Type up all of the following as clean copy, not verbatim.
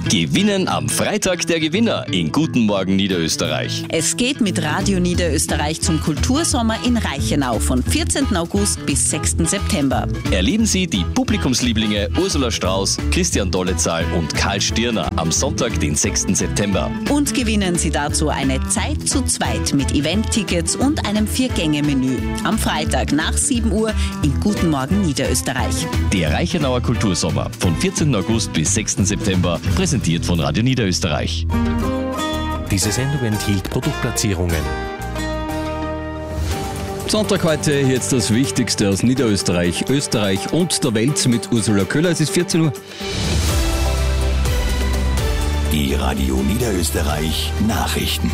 Gewinnen am Freitag der Gewinner in Guten Morgen Niederösterreich. Es geht mit Radio Niederösterreich zum Kultursommer in Reichenau von 14. August bis 6. September. Erleben Sie die Publikumslieblinge Ursula Strauß, Christian Dollezahl und Karl Stirner am Sonntag, den 6. September. Und gewinnen Sie dazu eine Zeit zu zweit mit Event-Tickets und einem 4-Gänge-Menü. Am Freitag nach 7 Uhr in Guten Morgen Niederösterreich. Der Reichenauer Kultursommer von 14. August bis 6. September, präsentiert von Radio Niederösterreich. Diese Sendung enthielt Produktplatzierungen. Sonntag heute, jetzt das Wichtigste aus Niederösterreich, Österreich und der Welt mit Ursula Köhler. Es ist 14 Uhr. Die Radio Niederösterreich Nachrichten.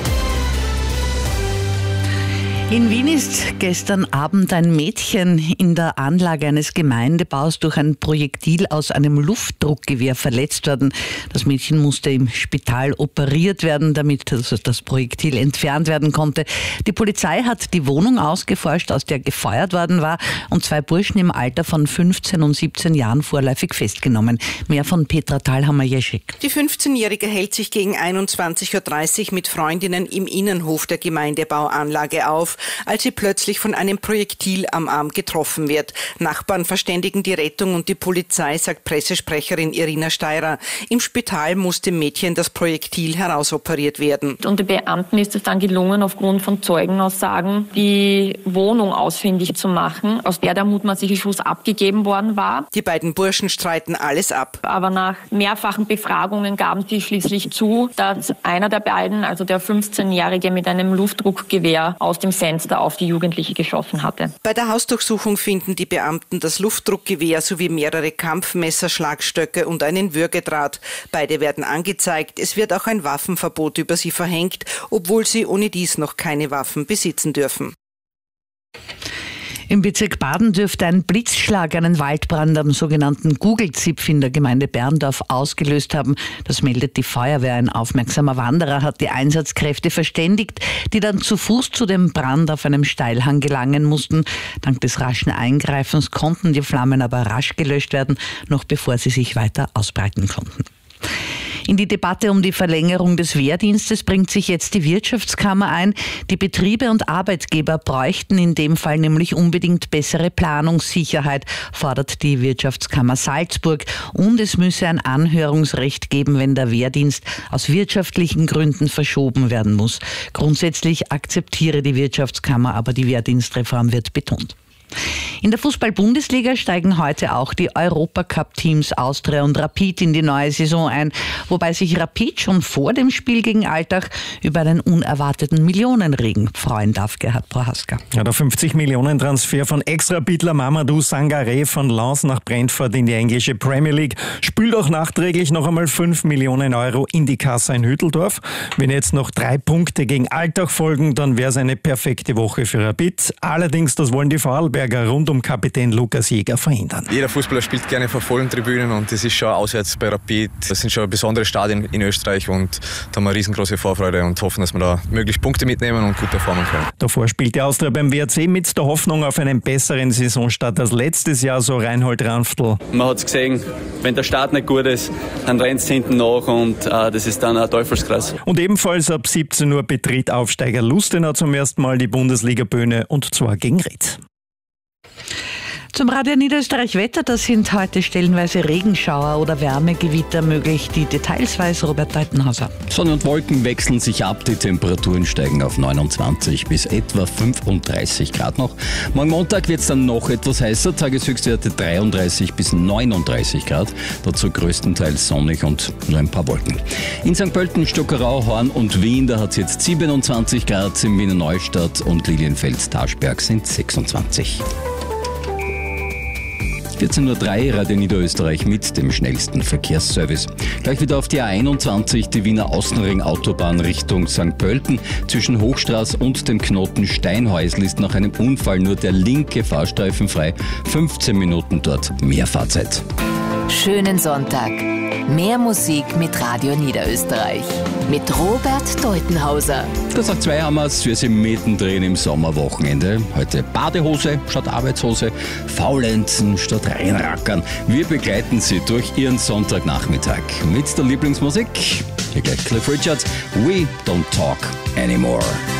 In Wien ist gestern Abend ein Mädchen in der Anlage eines Gemeindebaus durch ein Projektil aus einem Luftdruckgewehr verletzt worden. Das Mädchen musste im Spital operiert werden, damit das Projektil entfernt werden konnte. Die Polizei hat die Wohnung ausgeforscht, aus der gefeuert worden war, und 2 Burschen im Alter von 15 und 17 Jahren vorläufig festgenommen. Mehr von Petra Thalhammer-Jeschek. Die 15-Jährige hält sich gegen 21.30 Uhr mit Freundinnen im Innenhof der Gemeindebauanlage auf, als sie plötzlich von einem Projektil am Arm getroffen wird. Nachbarn verständigen die Rettung und die Polizei, sagt Pressesprecherin Irina Steirer. Im Spital muss dem Mädchen das Projektil herausoperiert werden. Und den Beamten ist es dann gelungen, aufgrund von Zeugenaussagen die Wohnung ausfindig zu machen, aus der mutmaßliche Schuss abgegeben worden war. Die beiden Burschen streiten alles ab. Aber nach mehrfachen Befragungen gaben sie schließlich zu, dass einer der beiden, also der 15-Jährige, mit einem Luftdruckgewehr aus dem Fenster auf die Jugendliche geschossen hatte. Bei der Hausdurchsuchung finden die Beamten das Luftdruckgewehr sowie mehrere Kampfmesser, Schlagstöcke und einen Würgedraht. Beide werden angezeigt. Es wird auch ein Waffenverbot über sie verhängt, obwohl sie ohne dies noch keine Waffen besitzen dürfen. Im Bezirk Baden dürfte ein Blitzschlag einen Waldbrand am sogenannten Gugelzipf in der Gemeinde Berndorf ausgelöst haben. Das meldet die Feuerwehr. Ein aufmerksamer Wanderer hat die Einsatzkräfte verständigt, die dann zu Fuß zu dem Brand auf einem Steilhang gelangen mussten. Dank des raschen Eingreifens konnten die Flammen aber rasch gelöscht werden, noch bevor sie sich weiter ausbreiten konnten. In die Debatte um die Verlängerung des Wehrdienstes bringt sich jetzt die Wirtschaftskammer ein. Die Betriebe und Arbeitgeber bräuchten in dem Fall nämlich unbedingt bessere Planungssicherheit, fordert die Wirtschaftskammer Salzburg. Und es müsse ein Anhörungsrecht geben, wenn der Wehrdienst aus wirtschaftlichen Gründen verschoben werden muss. Grundsätzlich akzeptiere die Wirtschaftskammer, aber die Wehrdienstreform wird betont. In der Fußball-Bundesliga steigen heute auch die Europacup-Teams Austria und Rapid in die neue Saison ein, wobei sich Rapid schon vor dem Spiel gegen Altach über einen unerwarteten Millionenregen freuen darf, Gerhard Prohaska. Ja, der 50-Millionen-Transfer von Ex-Rapidler Mamadou Sangaré von Lens nach Brentford in die englische Premier League spült auch nachträglich noch einmal 5 Millionen Euro in die Kasse in Hütteldorf. Wenn jetzt noch 3 Punkte gegen Altach folgen, dann wäre es eine perfekte Woche für Rapid. Allerdings, das wollen die Vorarlberger rund um Kapitän Lukas Jäger verhindern. Jeder Fußballer spielt gerne vor vollen Tribünen und das ist schon auswärts bei Rapid. Das sind schon besondere Stadien in Österreich und da haben wir riesengroße Vorfreude und hoffen, dass wir da möglichst Punkte mitnehmen und gut performen können. Davor spielt die Austria beim WRC mit der Hoffnung auf einen besseren Saisonstart als letztes Jahr, so Reinhold Ranftl. Man hat es gesehen, wenn der Start nicht gut ist, dann rennt es hinten nach und das ist dann ein Teufelskreis. Und ebenfalls ab 17 Uhr betritt Aufsteiger Lustenau zum ersten Mal die Bundesliga-Bühne und zwar gegen Ried. Zum Radio Niederösterreich Wetter, da sind heute stellenweise Regenschauer oder Wärmegewitter möglich. Die Details weiß Robert Deitenhauser. Sonne und Wolken wechseln sich ab, die Temperaturen steigen auf 29 bis etwa 35 Grad noch. Morgen Montag wird es dann noch etwas heißer, Tageshöchstwerte 33 bis 39 Grad. Dazu größtenteils sonnig und nur ein paar Wolken. In St. Pölten, Stockerau, Horn und Wien, da hat es jetzt 27 Grad, in Wiener Neustadt und Lilienfels-Taschberg sind 26. 14.03 Uhr, Radio Niederösterreich mit dem schnellsten Verkehrsservice. Gleich wieder auf die A21, die Wiener Außenring-Autobahn Richtung St. Pölten. Zwischen Hochstraß und dem Knoten Steinhäusl ist nach einem Unfall nur der linke Fahrstreifen frei. 15 Minuten dort mehr Fahrzeit. schönen Sonntag. Mehr Musik mit Radio Niederösterreich. Mit Robert Deutenhauser. Das sagt 2 haben wir's. Wir sind mittendrin im Sommerwochenende. Heute Badehose statt Arbeitshose, Faulenzen statt Reinrackern. Wir begleiten Sie durch Ihren Sonntagnachmittag mit der Lieblingsmusik. Hier gleich Cliff Richard. We don't talk anymore.